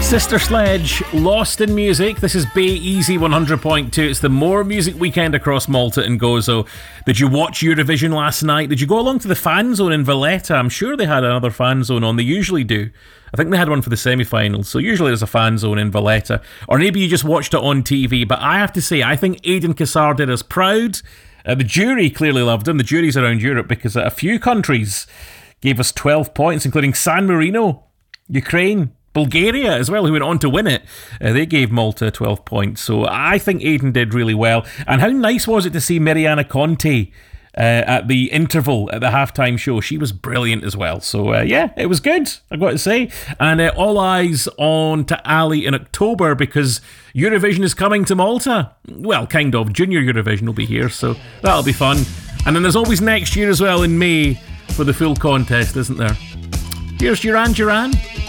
Sister Sledge, Lost in Music. This is Bay Easy 100.2. It's the More Music weekend across Malta and Gozo. Did you watch Eurovision last night? Did you go along to the fan zone in Valletta? I'm sure they had another fan zone on. They usually do. I think they had one for the semi-finals, so usually there's a fan zone in Valletta. Or maybe you just watched it on TV. But I have to say, I think Aidan Cassar did us proud. The jury clearly loved him. The juries around Europe, because a few countries gave us 12 points, including San Marino, Ukraine, Bulgaria as well, who went on to win it. They gave Malta 12 points. So I think Aidan did really well. And how nice was it to see Mariana Conte at the interval at the halftime show? She was brilliant as well. So yeah, it was good, I've got to say. And all eyes on to Ali in October, because Eurovision is coming to Malta. Well, kind of. Junior Eurovision will be here, so that'll be fun. And then there's always next year as well in May for the full contest, isn't there? Here's Duran Duran.